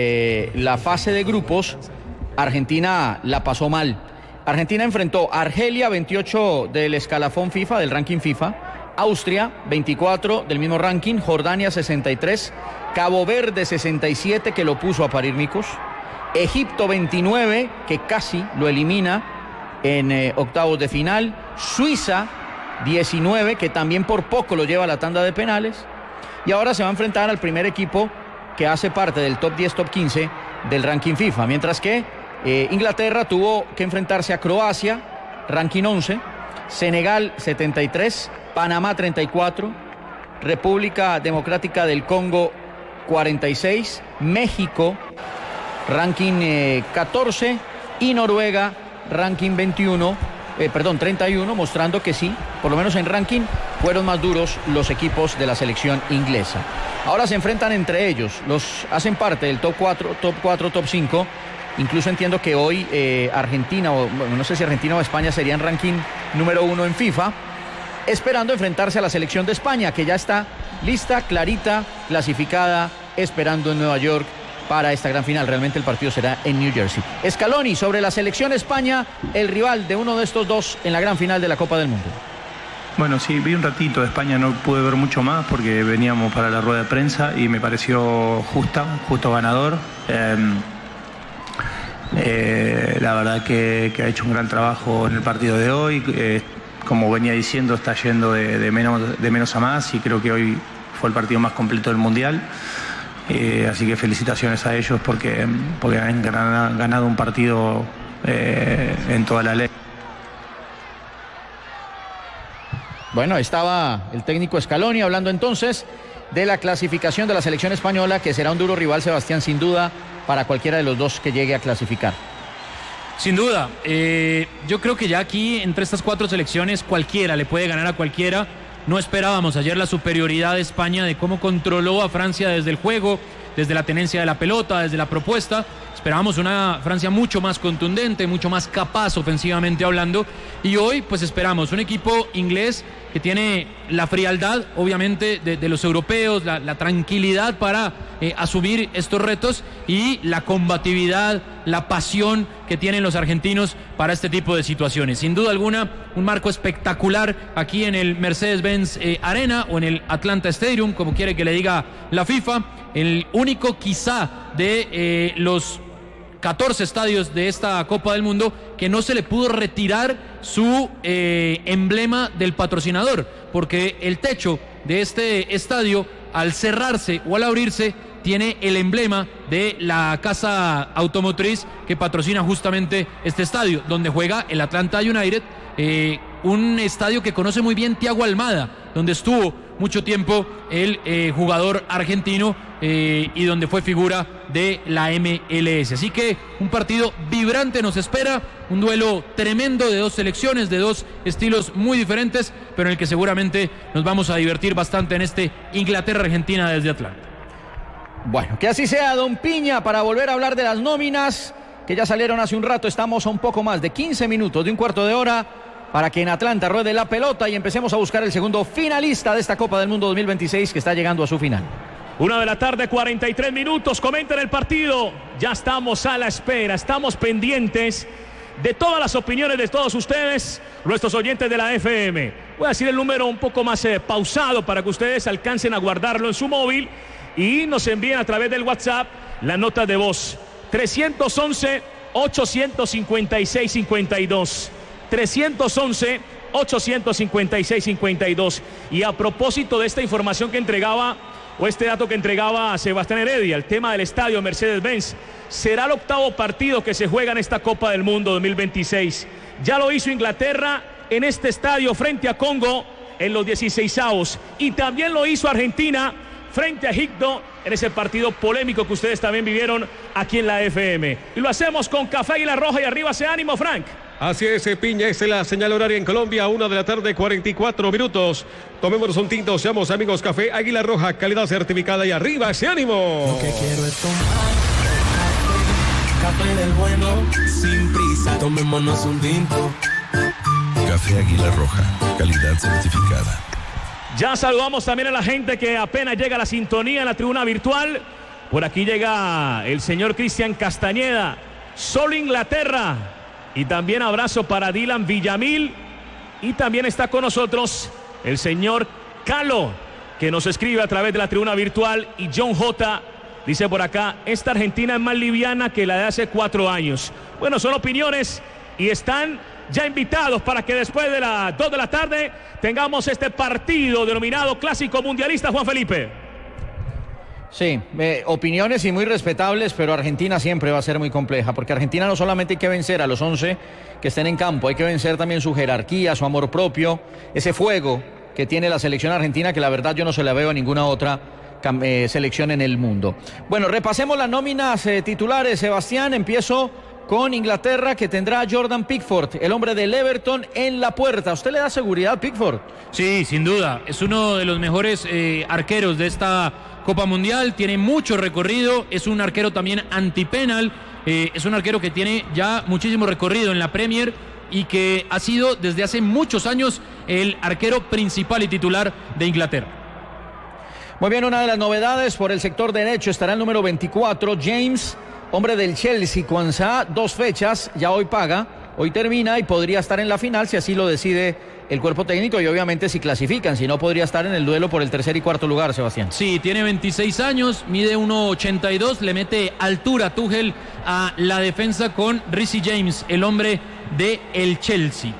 A: de la fase de grupos, Argentina la pasó mal. Argentina enfrentó a Argelia, veintiocho del escalafón FIFA, del ranking FIFA, Austria, veinticuatro del mismo ranking, Jordania, sesenta y tres, Cabo Verde, sesenta y siete, que lo puso a parir micos, Egipto, veintinueve, que casi lo elimina en eh, octavos de final, Suiza, diecinueve, que también por poco lo lleva a la tanda de penales, y ahora se va a enfrentar al primer equipo que hace parte del top diez, top quince del ranking FIFA, mientras que Eh, Inglaterra tuvo que enfrentarse a Croacia, ranking once, Senegal setenta y tres, Panamá treinta y cuatro, República Democrática del Congo cuarenta y seis, México ranking eh, catorce y Noruega ranking veintiuno, eh, perdón, treinta y uno, mostrando que sí, por lo menos en ranking fueron más duros los equipos de la selección inglesa. Ahora se enfrentan entre ellos, los hacen parte del top cuatro, top cuatro, top cinco. Incluso entiendo que hoy eh, Argentina, o bueno, no sé si Argentina o España serían ranking número uno en FIFA, esperando enfrentarse a la selección de España, que ya está lista, clarita, clasificada, esperando en Nueva York para esta gran final. Realmente el partido será en New Jersey. Scaloni, sobre la selección España, el rival de uno de estos dos en la gran final de la Copa del Mundo.
I: Bueno, sí, vi un ratito de España, no pude ver mucho más porque veníamos para la rueda de prensa y me pareció justa, justo ganador. Eh, Eh, la verdad que, que ha hecho un gran trabajo en el partido de hoy, eh, como venía diciendo, está yendo de, de, menos, de menos a más, y creo que hoy fue el partido más completo del Mundial, eh, así que felicitaciones a ellos porque, porque han ganado, ganado un partido eh, en toda la ley.
A: Bueno, estaba el técnico Scaloni hablando entonces de la clasificación de la selección española, que será un duro rival, Sebastián, sin duda, para cualquiera de los dos que llegue a clasificar.
E: Sin duda, eh, yo creo que ya aquí entre estas cuatro selecciones cualquiera le puede ganar a cualquiera. No esperábamos ayer la superioridad de España, de cómo controló a Francia desde el juego, desde la tenencia de la pelota, desde la propuesta. Esperábamos una Francia mucho más contundente, mucho más capaz ofensivamente hablando, y hoy pues esperamos un equipo inglés que tiene la frialdad obviamente de, de los europeos, la, la tranquilidad para eh, asumir estos retos, y la combatividad, la pasión que tienen los argentinos para este tipo de situaciones. Sin duda alguna, un marco espectacular aquí en el Mercedes-Benz eh, Arena, o en el Atlanta Stadium, como quiere que le diga la FIFA, el único quizá de eh, los catorce estadios de esta Copa del Mundo que no se le pudo retirar su eh, emblema del patrocinador, porque el techo de este estadio, al cerrarse o al abrirse, tiene el emblema de la casa automotriz que patrocina justamente este estadio, donde juega el Atlanta United, eh, un estadio que conoce muy bien Thiago Almada, donde estuvo mucho tiempo el eh, jugador argentino eh, y donde fue figura de la M L S. Así que un partido vibrante nos espera, un duelo tremendo de dos selecciones, de dos estilos muy diferentes, pero en el que seguramente nos vamos a divertir bastante en este Inglaterra-Argentina desde Atlanta.
A: Bueno, que así sea, don Piña, para volver a hablar de las nóminas que ya salieron hace un rato. Estamos a un poco más de quince minutos, de un cuarto de hora, para que en Atlanta ruede la pelota y empecemos a buscar el segundo finalista de esta Copa del Mundo dos mil veintiséis, que está llegando a su final.
B: Una de la tarde, cuarenta y tres minutos, comenten el partido. Ya estamos a la espera, estamos pendientes de todas las opiniones de todos ustedes, nuestros oyentes de la F M. Voy a decir el número un poco más eh, pausado para que ustedes alcancen a guardarlo en su móvil y nos envíen a través del WhatsApp la nota de voz. trescientos once, ochocientos cincuenta y seis, cincuenta y dos. trescientos once, ochocientos cincuenta y seis, cincuenta y dos. Y a propósito de esta información que entregaba, o este dato que entregaba a Sebastián Heredia, el tema del estadio Mercedes-Benz, será el octavo partido que se juega en esta Copa del Mundo dos mil veintiséis. Ya lo hizo Inglaterra en este estadio frente a Congo en los dieciseisavos, y también lo hizo Argentina frente a Egipto en ese partido polémico que ustedes también vivieron aquí en la F M. Y lo hacemos con Café Águila Roja y arriba ese ánimo, Frank.
C: Así es, Piña, esa es la señal horaria en Colombia, una de la tarde, cuarenta y cuatro minutos. Tomémonos un tinto, seamos amigos. Café Águila Roja, calidad certificada y arriba ese ánimo.
K: Lo que quiero es tomar café del bueno, sin prisa, tomémonos un tinto.
L: Café Águila Roja, calidad certificada.
B: Ya saludamos también a la gente que apenas llega a la sintonía en la tribuna virtual. Por aquí llega el señor Cristian Castañeda, solo Inglaterra. Y también abrazo para Dylan Villamil. Y también está con nosotros el señor Calo, que nos escribe a través de la tribuna virtual. Y John J. dice por acá, esta Argentina es más liviana que la de hace cuatro años. Bueno, son opiniones y están ya invitados para que después de las dos de la tarde tengamos este partido denominado Clásico Mundialista, Juan Felipe.
A: Sí, eh, opiniones y muy respetables, pero Argentina siempre va a ser muy compleja, porque Argentina no solamente hay que vencer a los once que estén en campo, hay que vencer también su jerarquía, su amor propio, ese fuego que tiene la selección argentina, que la verdad yo no se la veo a ninguna otra eh, selección en el mundo. Bueno, repasemos las nóminas eh, titulares, Sebastián. Empiezo con Inglaterra, que tendrá a Jordan Pickford, el hombre del Everton, en la puerta. ¿Usted le da seguridad a Pickford?
E: Sí, sin duda. Es uno de los mejores eh, arqueros de esta Copa Mundial. Tiene mucho recorrido. Es un arquero también antipenal. Eh, es un arquero que tiene ya muchísimo recorrido en la Premier y que ha sido desde hace muchos años el arquero principal y titular de Inglaterra.
A: Muy bien, una de las novedades por el sector derecho estará el número veinticuatro, James, hombre del Chelsea, Kwanzaa, dos fechas, ya hoy paga, hoy termina y podría estar en la final si así lo decide el cuerpo técnico y obviamente si clasifican, si no podría estar en el duelo por el tercer y cuarto lugar, Sebastián.
E: Sí, tiene veintiséis años, mide uno ochenta y dos, le mete altura Tuchel a la defensa con Reece James, el hombre de el Chelsea.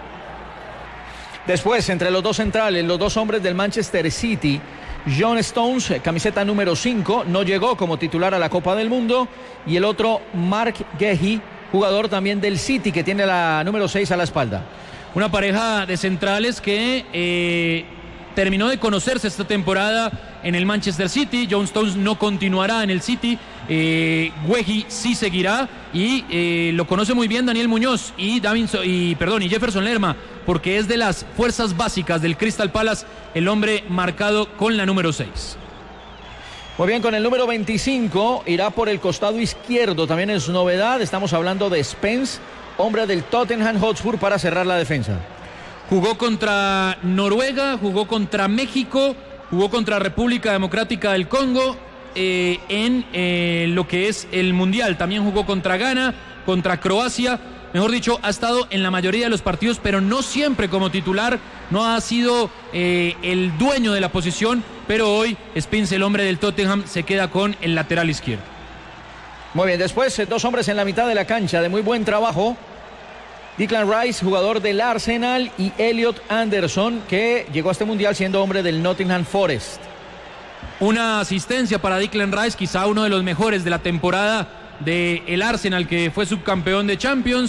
A: Después, entre los dos centrales, los dos hombres del Manchester City, John Stones, camiseta número cinco, no llegó como titular a la Copa del Mundo, y el otro, Mark Guehi, jugador también del City, que tiene la número seis a la espalda.
E: Una pareja de centrales que eh, terminó de conocerse esta temporada en el Manchester City. John Stones no continuará en el City, eh, Guehi sí seguirá, y eh, lo conoce muy bien Daniel Muñoz y, Davinson, y, perdón, y Jefferson Lerma, porque es de las fuerzas básicas del Crystal Palace, el hombre marcado con la número seis.
A: Muy bien, con el número veinticinco irá por el costado izquierdo, también es novedad, estamos hablando de Spence, hombre del Tottenham Hotspur, para cerrar la defensa.
E: Jugó contra Noruega, jugó contra México, jugó contra República Democrática del Congo eh, en eh, lo que es el Mundial. También jugó contra Ghana, contra Croacia. Mejor dicho, ha estado en la mayoría de los partidos, pero no siempre como titular. No ha sido eh, el dueño de la posición, pero hoy Spence, el hombre del Tottenham, se queda con el lateral izquierdo.
A: Muy bien, después dos hombres en la mitad de la cancha de muy buen trabajo. Declan Rice, jugador del Arsenal, y Elliot Anderson, que llegó a este mundial siendo hombre del Nottingham Forest.
E: Una asistencia para Declan Rice, quizá uno de los mejores de la temporada del Arsenal, que fue subcampeón de Champions.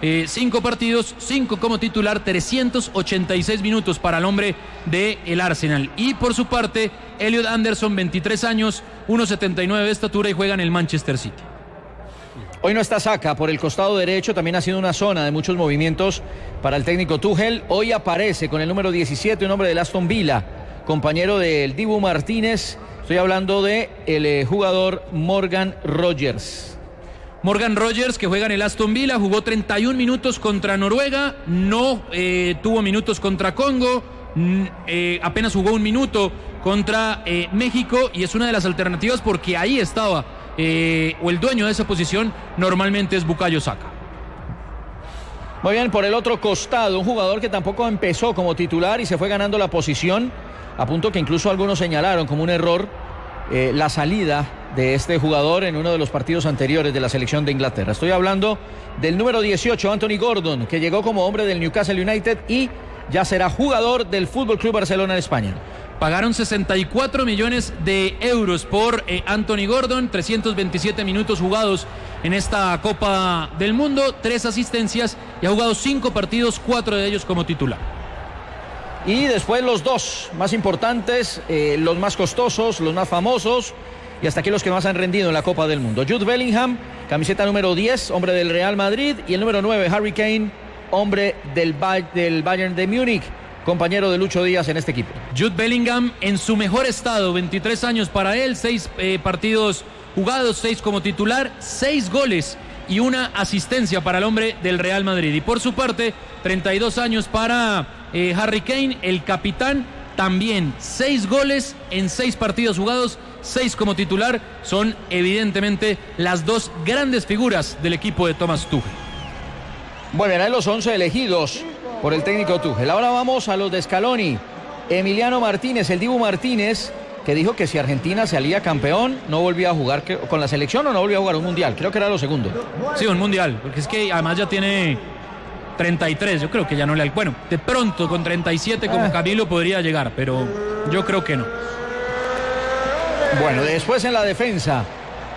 E: eh, cinco partidos, cinco como titular, trescientos ochenta y seis minutos para el hombre del Arsenal. Y por su parte, Elliot Anderson, veintitrés años, uno setenta y nueve de estatura y juega en el Manchester City.
A: Hoy no está Saka por el costado derecho, también ha sido una zona de muchos movimientos para el técnico Tuchel. Hoy aparece con el número diecisiete, un hombre del Aston Villa, compañero del Dibu Martínez. Estoy hablando de el eh, jugador Morgan Rogers.
E: Morgan Rogers, que juega en el Aston Villa, jugó treinta y un minutos contra Noruega, no eh, tuvo minutos contra Congo, eh, apenas jugó un minuto contra eh, México, y es una de las alternativas porque ahí estaba, eh, o el dueño de esa posición normalmente es Bukayo Saka.
A: Muy bien, por el otro costado, un jugador que tampoco empezó como titular y se fue ganando la posición, a punto que incluso algunos señalaron como un error eh, la salida de este jugador en uno de los partidos anteriores de la selección de Inglaterra. Estoy hablando del número dieciocho, Anthony Gordon, que llegó como hombre del Newcastle United y ya será jugador del Fútbol Club Barcelona en España.
E: Pagaron sesenta y cuatro millones de euros por eh, Anthony Gordon, trescientos veintisiete minutos jugados en esta Copa del Mundo, tres asistencias y ha jugado cinco partidos, cuatro de ellos como titular.
A: Y después los dos más importantes, eh, los más costosos, los más famosos y hasta aquí los que más han rendido en la Copa del Mundo. Jude Bellingham, camiseta número diez, hombre del Real Madrid, y el número nueve, Harry Kane, hombre del, ba del Bayern de Múnich, compañero de Lucho Díaz en este equipo.
E: Jude Bellingham en su mejor estado, veintitrés años para él, seis eh, partidos jugados, seis como titular, seis goles y una asistencia para el hombre del Real Madrid. Y por su parte, treinta y dos años para eh, Harry Kane, el capitán, también seis goles en seis partidos jugados, seis como titular. Son evidentemente las dos grandes figuras del equipo de Thomas Tuchel.
A: Bueno, eran los once elegidos por el técnico Tuchel. Ahora vamos a los de Scaloni. Emiliano Martínez, el Dibu Martínez, que dijo que si Argentina salía campeón, no volvía a jugar con la selección o no volvía a jugar un mundial. Creo que era lo segundo.
E: Sí, un mundial, porque es que además ya tiene treinta y tres, yo creo que ya no le... Bueno, de pronto con treinta y siete como ah. Camilo podría llegar, pero yo creo que no.
A: Bueno, después en la defensa,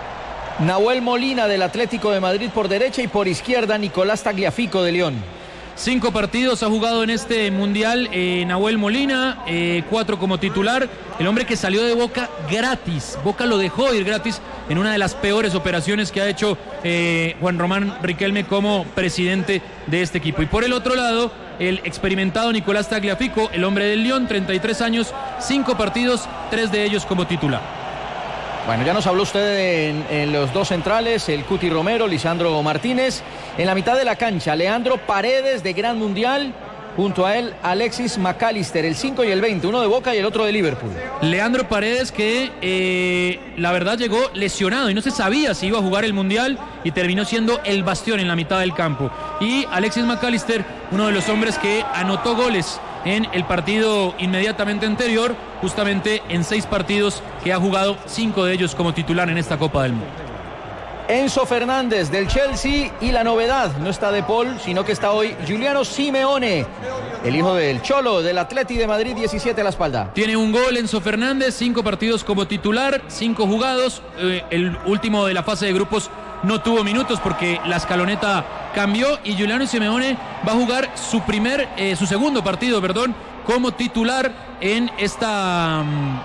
A: Nahuel Molina del Atlético de Madrid por derecha y por izquierda Nicolás Tagliafico de León.
E: Cinco partidos ha jugado en este mundial eh, Nahuel Molina, eh, cuatro como titular. El hombre que salió de Boca gratis. Boca lo dejó ir gratis en una de las peores operaciones que ha hecho eh, Juan Román Riquelme como presidente de este equipo. Y por el otro lado, el experimentado Nicolás Tagliafico, el hombre del León, treinta y tres años, cinco partidos, tres de ellos como titular.
A: Bueno, ya nos habló usted en, en los dos centrales, el Cuti Romero, Lisandro Martínez. En la mitad de la cancha, Leandro Paredes de Gran Mundial. Junto a él, Alexis McAllister, el cinco y el veinte, uno de Boca y el otro de Liverpool.
E: Leandro Paredes que eh, la verdad llegó lesionado y no se sabía si iba a jugar el Mundial y terminó siendo el bastión en la mitad del campo. Y Alexis McAllister, uno de los hombres que anotó goles en el partido inmediatamente anterior, justamente en seis partidos que ha jugado, cinco de ellos como titular en esta Copa del Mundo.
A: Enzo Fernández del Chelsea y la novedad, no está De Paul, sino que está hoy Giuliano Simeone, el hijo del Cholo del Atleti de Madrid, diecisiete a la espalda.
E: Tiene un gol Enzo Fernández, cinco partidos como titular, cinco jugados, eh, el último de la fase de grupos no tuvo minutos porque la escaloneta cambió y Giuliano Simeone va a jugar su primer, eh, su segundo partido, perdón, como titular en esta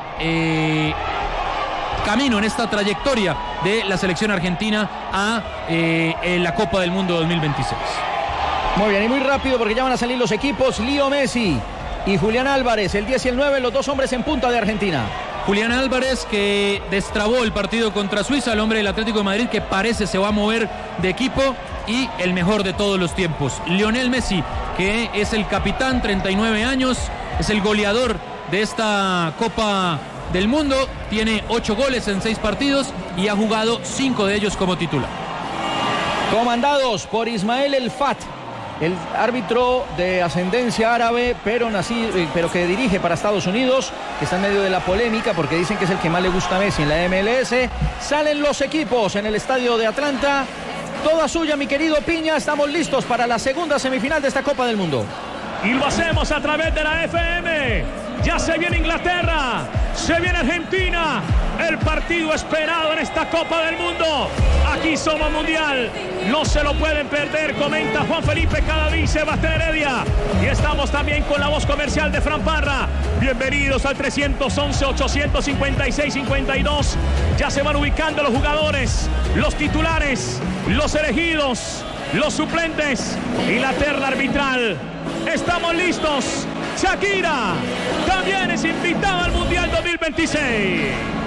E: eh, camino, en esta trayectoria de la selección argentina a eh, en la Copa del Mundo dos mil veintiséis.
A: Muy bien, y muy rápido porque ya van a salir los equipos. Leo Messi y Julián Álvarez, el diez y el nueve, los dos hombres en punta de Argentina.
E: Julián Álvarez, que destrabó el partido contra Suiza, el hombre del Atlético de Madrid, que parece se va a mover de equipo, y el mejor de todos los tiempos, Lionel Messi, que es el capitán, treinta y nueve años, es el goleador de esta Copa del Mundo, tiene ocho goles en seis partidos y ha jugado cinco de ellos como titular.
A: Comandados por Ismael El Fat, el árbitro de ascendencia árabe, pero, nacido, pero que dirige para Estados Unidos, que está en medio de la polémica porque dicen que es el que más le gusta a Messi en la M L S. Salen los equipos en el estadio de Atlanta. Toda suya, mi querido Piña. Estamos listos para la segunda semifinal de esta Copa del Mundo.
B: Y lo hacemos a través de la F M. Ya se viene Inglaterra. Se viene Argentina, el partido esperado en esta Copa del Mundo. Aquí somos mundial, no se lo pueden perder, comenta Juan Felipe Cadaví, Sebastián Heredia. Y estamos también con la voz comercial de Fran Parra. Bienvenidos al trescientos once, ochocientos cincuenta y seis, cincuenta y dos. Ya se van ubicando los jugadores, los titulares, los elegidos, los suplentes y la terna arbitral. Estamos listos. Shakira también es invitada al Mundial dos mil veintiséis.